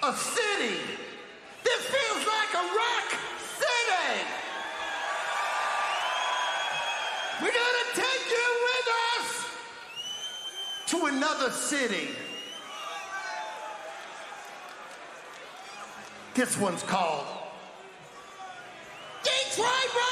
a city that feels like a rock city. We're gonna take you with us to another city. This one's called Detroit.